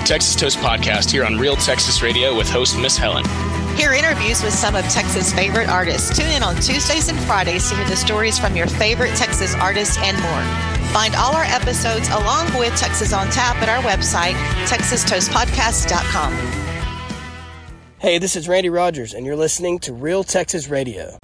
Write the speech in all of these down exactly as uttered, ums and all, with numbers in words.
Texas Toast Podcast here on Real Texas Radio with host Miss Helen. Hear interviews with some of Texas' favorite artists. Tune in on Tuesdays and Fridays to hear the stories from your favorite Texas artists and more. Find all our episodes along with Texas on Tap at our website, texas toast podcast dot com. Hey, this is Randy Rogers, and you're listening to Real Texas Radio.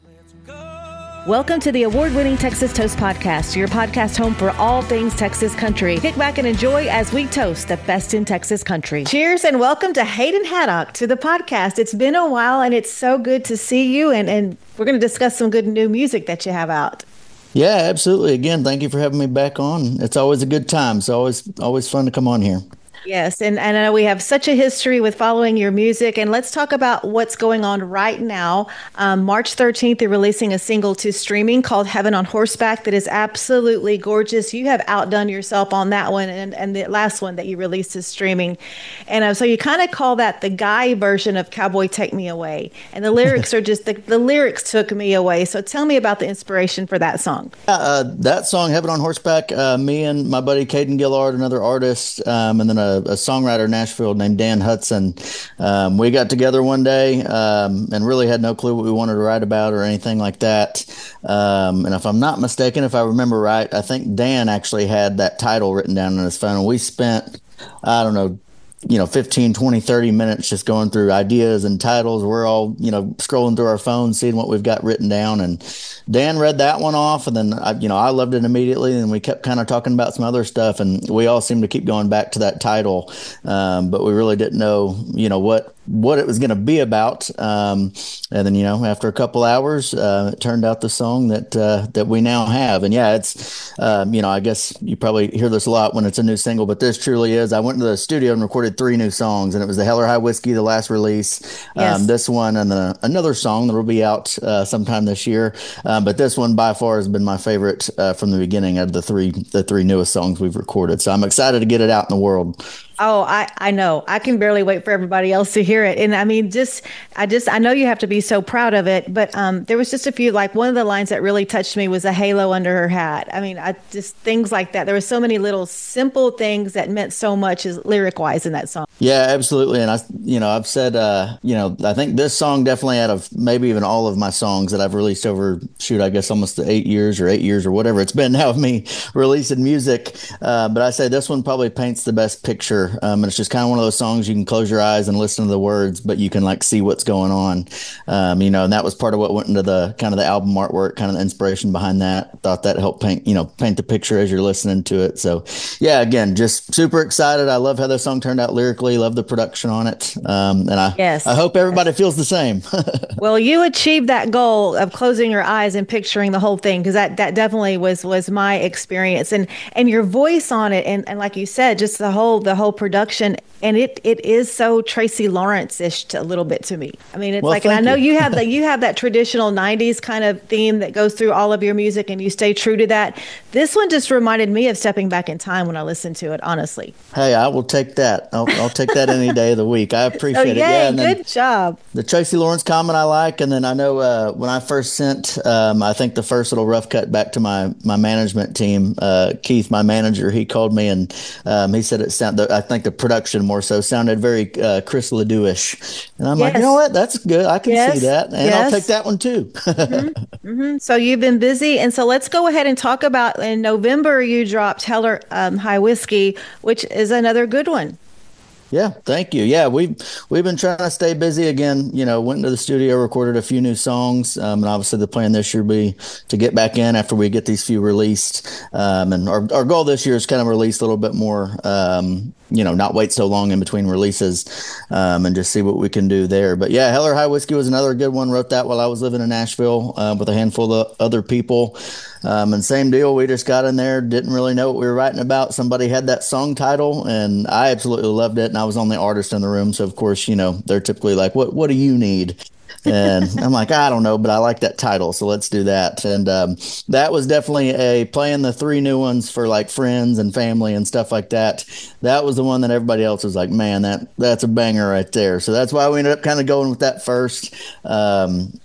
Welcome to the award-winning Texas Toast Podcast, your podcast home for all things Texas country. Kick back and enjoy as we toast the best in Texas country. Cheers and welcome to Hayden Haddock to the podcast. It's been a while and it's so good to see you, and, and we're going to discuss some good new music that you have out. Yeah, absolutely. Again, thank you for having me back on. It's always a good time. It's always always fun to come on here. Yes, and, and I know we have such a history with following your music, and let's talk about what's going on right now. Um, March thirteenth, you're releasing a single to streaming called Heaven on Horseback that is absolutely gorgeous. You have outdone yourself on that one and, and the last one that you released to streaming. And uh, so you kind of call that the guy version of Cowboy Take Me Away. And the lyrics are just, the, the lyrics took me away. So tell me about the inspiration for that song. Uh, that song, Heaven on Horseback, uh, me and my buddy Caden Gillard, another artist, um, and then a a songwriter in Nashville named Dan Hudson. Um, we got together one day um, and really had no clue what we wanted to write about or anything like that. Um, and if I'm not mistaken, if I remember right, I think Dan actually had that title written down on his phone. And we spent, I don't know, you know, fifteen, twenty, thirty minutes just going through ideas and titles. We're all, you know, scrolling through our phones, seeing what we've got written down. And Dan read that one off. And then, I, you know, I loved it immediately. And we kept kind of talking about some other stuff. And we all seemed to keep going back to that title. Um, but we really didn't know, you know, what, what it was going to be about. Um, and then, you know, after a couple hours, uh, it turned out the song that, uh, that we now have. And yeah, it's, um, you know, I guess you probably hear this a lot when it's a new single, but this truly is. I went to the studio and recorded three new songs, and it was the Heller High Whiskey, the last release, yes. um, this one, and then another song that will be out, uh, sometime this year. Um, but this one by far has been my favorite, uh, from the beginning out of the three, the three newest songs we've recorded. So I'm excited to get it out in the world. Oh, I, I know. I can barely wait for everybody else to hear it. And I mean, just, I just, I know you have to be so proud of it, but um, there was just a few, like one of the lines that really touched me was a halo under her hat. I mean, I just, things like that. There were so many little simple things that meant so much as lyric wise in that song. Yeah, absolutely. And I, you know, I've said, uh, you know, I think this song definitely out of maybe even all of my songs that I've released over, shoot, I guess almost eight years or eight years or whatever it's been now of me releasing music. Uh, but I say this one probably paints the best picture. Um, and it's just kind of one of those songs you can close your eyes and listen to the words, but you can like see what's going on. Um, you know, and that was part of what went into the kind of the album artwork, kind of the inspiration behind that. Thought that helped paint, you know, paint the picture as you're listening to it. So yeah, again, just super excited. I love how the song turned out lyrically, love the production on it. Um, and I, yes. I hope everybody feels the same. Well, you achieved that goal of closing your eyes and picturing the whole thing, because that, that definitely was, was my experience, and, and your voice on it. And, and like you said, just the whole, the whole production. And it, it is so Tracy Lawrence-ish a little bit to me. I mean, it's well, like, and I know you. you have that, you have that traditional nineties kind of theme that goes through all of your music, and you stay true to that. This one just reminded me of stepping back in time when I listened to it, honestly. Hey, I will take that. I'll, I'll take that any day of the week. I appreciate oh, yay, it. Yeah, and good job. The Tracy Lawrence comment I like. And then I know uh, when I first sent, um, I think the first little rough cut back to my, my management team, uh, Keith, my manager, he called me and um, he said it sounded, I think the production more so sounded very uh, Chris Ledoux-ish. And I'm yes. like, you know what? That's good. I can yes. see that. And yes. I'll take that one too. mm-hmm. Mm-hmm. So you've been busy. And so let's go ahead and talk about, in November, you dropped Heller um, High Whiskey, which is another good one. Yeah, thank you. Yeah, we've we've been trying to stay busy again. You know, went into the studio, recorded a few new songs, um, and obviously the plan this year will be to get back in after we get these few released. Um, and our our goal this year is kind of release a little bit more. Um, you know, not wait so long in between releases, um, and just see what we can do there. But yeah, Heller High Whiskey was another good one. Wrote that while I was living in Nashville uh, with a handful of other people. Um, and same deal, we just got in there, didn't really know what we were writing about. Somebody had that song title, and I absolutely loved it. And I was the only artist in the room. So, of course, you know, they're typically like, what, what do you need? And I'm like, I don't know, but I like that title, so let's do that. And um, that was definitely a playing the three new ones for like friends and family and stuff like that. That was the one that everybody else was like, man, that that's a banger right there. So that's why we ended up kind of going with that first. Um,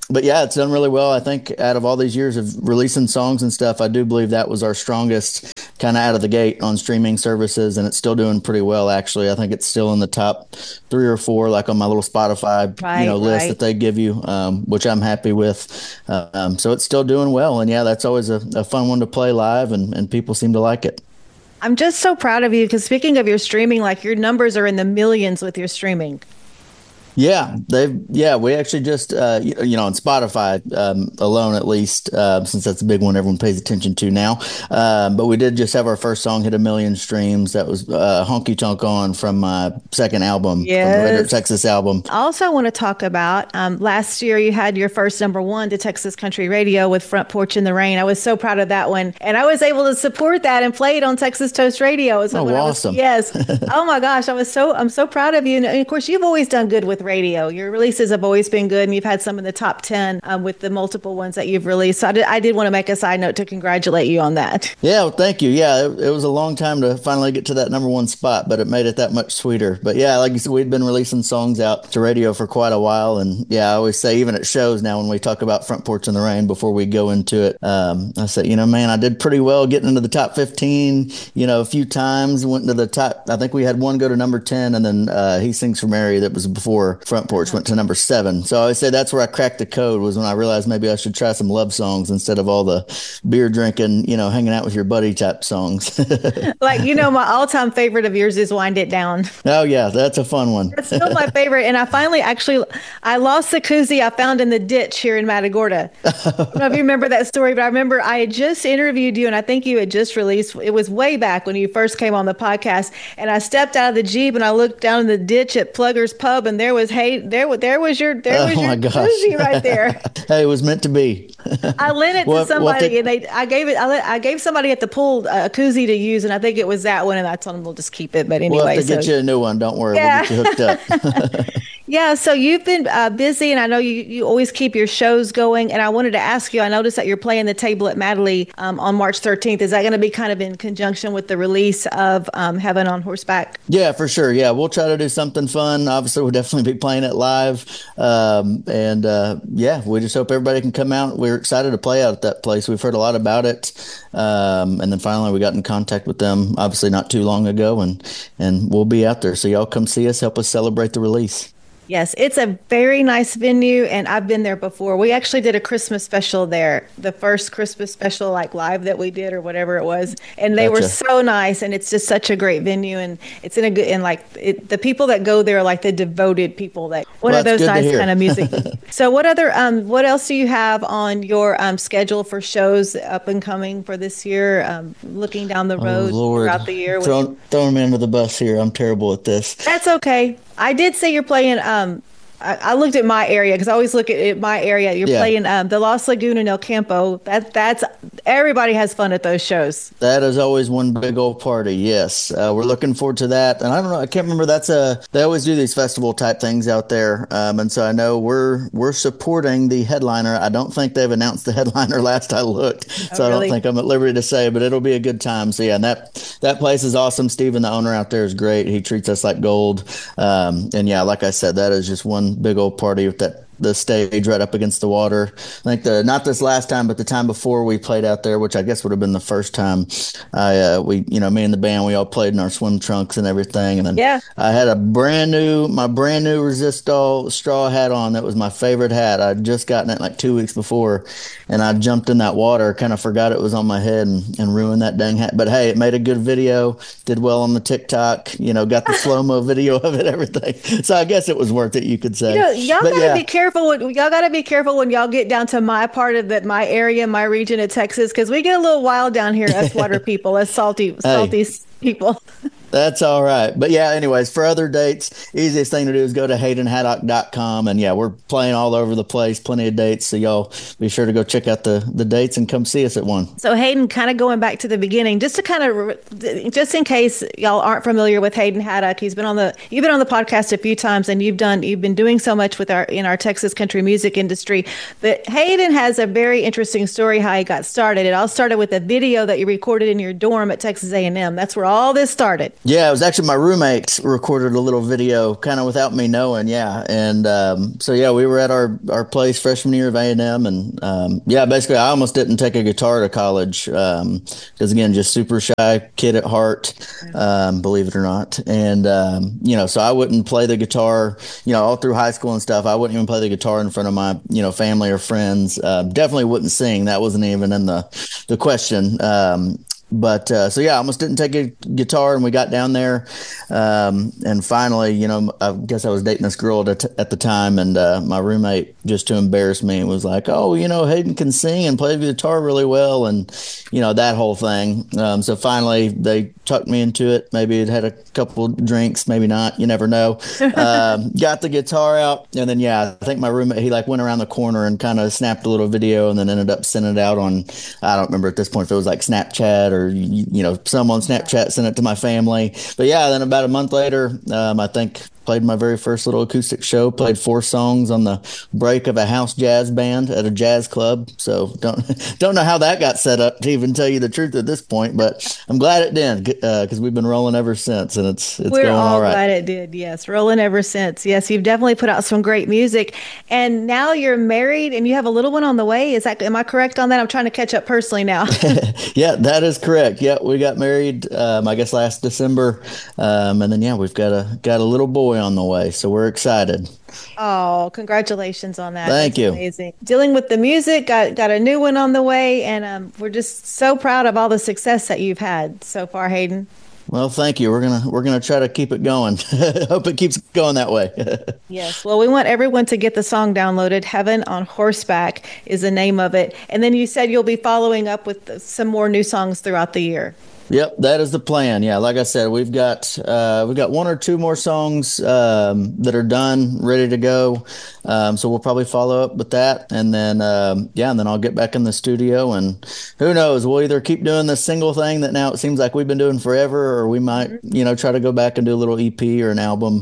but yeah, it's done really well. I think out of all these years of releasing songs and stuff, I do believe that was our strongest kind of out of the gate on streaming services, and it's still doing pretty well. Actually, I think it's still in the top three or four, like on my little Spotify right, you know list right. that they give you, um, which I'm happy with. Um, so it's still doing well, and yeah, that's always a, a fun one to play live, and, and people seem to like it. I'm just so proud of you because speaking of your streaming, like your numbers are in the millions with your streaming. Yeah, they've yeah. We actually just uh, you, you know on Spotify um, alone, at least uh, since that's a big one everyone pays attention to now. Um, but we did just have our first song hit a million streams. That was uh, "Honky Tonk On" from my second album, yes. from the Red Dirt Texas album. I also want to talk about um, last year you had your first number one to Texas Country Radio with "Front Porch in the Rain." I was so proud of that one, and I was able to support that and play it on Texas Toast Radio. So oh, awesome! Was, yes. Oh my gosh, I was so I'm so proud of you. And of course, you've always done good with radio. Your releases have always been good, and you've had some in the top ten um, with the multiple ones that you've released. So I did, I did want to make a side note to congratulate you on that. Yeah, well, thank you. Yeah, it, it was a long time to finally get to that number one spot, but it made it that much sweeter. But yeah, like you said, we'd been releasing songs out to radio for quite a while, and yeah, I always say, even at shows now when we talk about Front Porch in the Rain, before we go into it, um, I said, you know, man, I did pretty well getting into the top fifteen, you know, a few times, went into the top, I think we had one go to number ten, and then uh, He Sings for Mary, that was before Front Porch, went to number seven. So I always say that's where I cracked the code, was when I realized maybe I should try some love songs instead of all the beer drinking, you know, hanging out with your buddy type songs. Like, you know, my all-time favorite of yours is Wind It Down. Oh yeah, that's a fun one. It's still my favorite. And I finally actually, I lost the koozie I found in the ditch here in Matagorda. I don't know if you remember that story, but I remember I had just interviewed you, and I think you had just released, it was way back when you first came on the podcast, and I stepped out of the Jeep and I looked down in the ditch at Plugger's Pub, and there was, hey, there was, there was your, there was oh your koozie right there. Hey, it was meant to be. I lent it well, to somebody, well, they, and they, I gave it, I, let, I gave somebody at the pool a koozie to use, and I think it was that one, and I told them we'll just keep it. But anyway, we'll have to so, get you a new one. Don't worry, yeah. we'll get you hooked up. Yeah, so you've been uh, busy, and I know you, you always keep your shows going. And I wanted to ask you, I noticed that you're playing the table at Madeley um, on March thirteenth. Is that going to be kind of in conjunction with the release of um, Heaven on Horseback? Yeah, for sure. Yeah, we'll try to do something fun. Obviously, we'll definitely be playing it live. Um, and uh, yeah, we just hope everybody can come out. We're excited to play out at that place. We've heard a lot about it. Um, and then finally, we got in contact with them, obviously not too long ago, and, and we'll be out there. So y'all come see us, help us celebrate the release. Yes, it's a very nice venue, and I've been there before. We actually did a Christmas special there, the first Christmas special, like live that we did or whatever it was, and they gotcha. Were so nice, and it's just such a great venue, and it's in a good, and like it, the people that go there are like the devoted people that what well, are those nice kind of music. So what other, um, what else do you have on your um, schedule for shows up and coming for this year? Um, looking down the road oh, throughout the year, Throw, throwing me under the bus here. I'm terrible at this. That's okay. I did say you're playing. Um, I, I looked at my area because I always look at, at my area. You're yeah. playing um, the Lost Lagoon in El Campo. That that's everybody has fun at those shows. That is always one big old party. Yes, uh, we're looking forward to that. And I don't know. I can't remember. That's a. They always do these festival type things out there. Um, and so I know we're we're supporting the headliner. I don't think they've announced the headliner last I looked, so oh, really? I don't think I'm at liberty to say. But it'll be a good time. So yeah, and that that place is awesome. Steven, the owner out there, is great. He treats us like gold. Um, and yeah, like I said, that is just one big old party with that the stage right up against the water. I think the not this last time, but the time before we played out there, which I guess would have been the first time. I uh, we you know me and the band, we all played in our swim trunks and everything, and then yeah. I had a brand new my brand new Resistol straw hat on. That was my favorite hat. I'd just gotten it like two weeks before, and I jumped in that water, kind of forgot it was on my head, and, and ruined that dang hat. But hey, it made a good video, did well on the TikTok. You know, got the slow mo video of it, everything. So I guess it was worth it, you could say. You know, y'all but gotta yeah. be careful. When, y'all gotta be careful when y'all get down to my part of that, my area, my region of Texas, because we get a little wild down here, us water people, us salty, salty hey. people. That's all right. But yeah, anyways, for other dates, easiest thing to do is go to hayden haddock dot com. And yeah, we're playing all over the place, plenty of dates. So y'all be sure to go check out the, the dates and come see us at one. So Hayden, kind of going back to the beginning, just to kind of, just in case y'all aren't familiar with Hayden Haddock, he's been on the, you've been on the podcast a few times, and you've done, you've been doing so much with our, in our Texas country music industry. But Hayden has a very interesting story how he got started. It all started with a video that you recorded in your dorm at Texas A and M. That's where all this started. Yeah, it was actually my roommate recorded a little video kind of without me knowing. Yeah. And um, so, yeah, we were at our, our place freshman year of A and M. And um, yeah, basically I almost didn't take a guitar to college because, um, again, just super shy kid at heart, um, believe it or not. And, um, you know, so I wouldn't play the guitar, you know, all through high school and stuff. I wouldn't even play the guitar in front of my, you know, family or friends. Uh, definitely wouldn't sing. That wasn't even in the, the question. Um, But uh, so, yeah, I almost didn't take a guitar, and we got down there. Um, and finally, you know, I guess I was dating this girl at, at the time, and uh, my roommate, just to embarrass me, was like, oh, you know, Hayden can sing and play the guitar really well. And, you know, that whole thing. Um, so finally, they tucked me into it. Maybe it had a couple drinks, maybe not. You never know. um, got the guitar out. And then, yeah, I think my roommate, he like went around the corner and kind of snapped a little video and then ended up sending it out on, I don't remember at this point if it was like Snapchat or, you know, some on Snapchat, sent it to my family. But yeah, then about a month later, um, I think played my very first little acoustic show, played four songs on the break of a house jazz band at a jazz club. So don't don't know how that got set up, to even tell you the truth at this point, but I'm glad it did because uh, we've been rolling ever since, and it's it's We're going all, all right. glad it did. Yes, rolling ever since. Yes, you've definitely put out some great music, and now you're married and you have a little one on the way. Is that, am I correct on that? I'm trying to catch up personally now. Yeah, that is correct. Yeah, we got married, um, I guess last December, um, and then yeah, we've got a got a little boy on the way, so we're excited. Oh, congratulations on that. Thank That's you. Amazing. Dealing with the music, got got a new one on the way, and um, we're just so proud of all the success that you've had so far, Hayden. Well, thank you. We're gonna we're gonna try to keep it going. Hope it keeps going that way. Yes. Well, we want everyone to get the song downloaded. Heaven on Horseback is the name of it. And then you said you'll be following up with some more new songs throughout the year. Yep, that is the plan. Yeah, like I said, we've got uh, we've got one or two more songs um, that are done, ready to go. Um, so we'll probably follow up with that, and then um, yeah, and then I'll get back in the studio, and who knows? We'll either keep doing this single thing that now it seems like we've been doing forever, or we might, you know, try to go back and do a little E P or an album.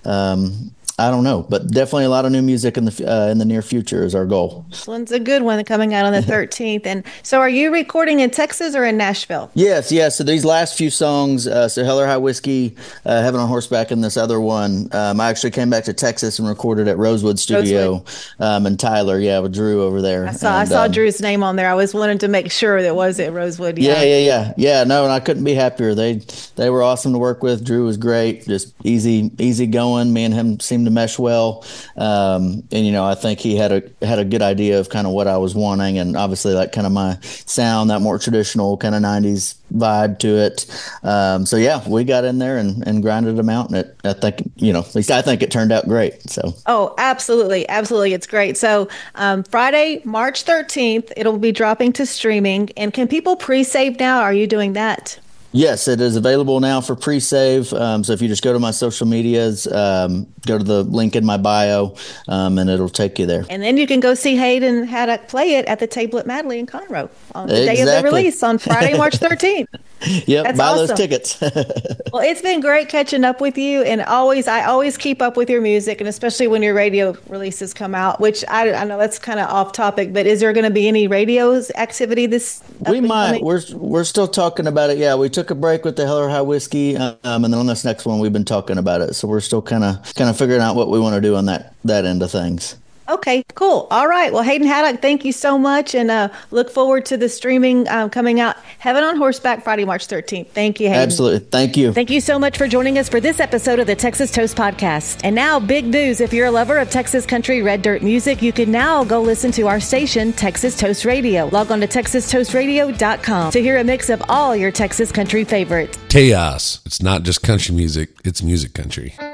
Um, I don't know, but definitely a lot of new music in the uh, in the near future is our goal. This one's a good one coming out on the thirteenth. And so are you recording in Texas or in Nashville? Yes, yes. So these last few songs, uh, so Hell or High Whiskey, uh, Heaven on Horseback, and this other one, um, I actually came back to Texas and recorded at Rosewood Studio. Rosewood. Um, and Tyler, yeah, with Drew over there. I saw, and, I saw um, Drew's name on there. I was wanting to make sure that was at Rosewood. Yeah. yeah, yeah, yeah. Yeah, no, and I couldn't be happier. They they were awesome to work with. Drew was great, just easy, easy going. Me and him seemed to mesh well. Um, and, you know, I think he had a had a good idea of kind of what I was wanting, and obviously like kind of my sound, that more traditional kind of nineties vibe to it. Um, so, yeah, we got in there and, and grinded them out, and it, I think, you know, at least I think it turned out great. So, oh, absolutely. Absolutely. It's great. So um, Friday, March thirteenth, it'll be dropping to streaming. And can people pre-save now? Are you doing that? Yes, it is available now for pre-save. Um, so if you just go to my social medias, um, go to the link in my bio, um, and it'll take you there. And then you can go see Hayden Haddock play it at the table at Madley in Conroe on the exactly. day of the release on Friday, March thirteenth. Yep, That's buy awesome. those tickets. Well, it's been great catching up with you, and always I always keep up with your music, and especially when your radio releases come out, which I, I know that's kind of off topic, but is there going to be any radio's activity this We might. We're we're still talking about it. Yeah, we took a break with the Hell or High Whiskey, um, and then on this next one, we've been talking about it. So we're still kind of kind of figuring out what we want to do on that that end of things. Okay, cool. All right. Well, Hayden Haddock, thank you so much, and uh, look forward to the streaming um, coming out. Heaven on Horseback, Friday, March thirteenth. Thank you, Hayden. Absolutely. Thank you. Thank you so much for joining us for this episode of the Texas Toast Podcast. And now, big news. If you're a lover of Texas country red dirt music, you can now go listen to our station, Texas Toast Radio. Log on to texas toast radio dot com to hear a mix of all your Texas country favorites. Chaos. It's not just country music, it's music country.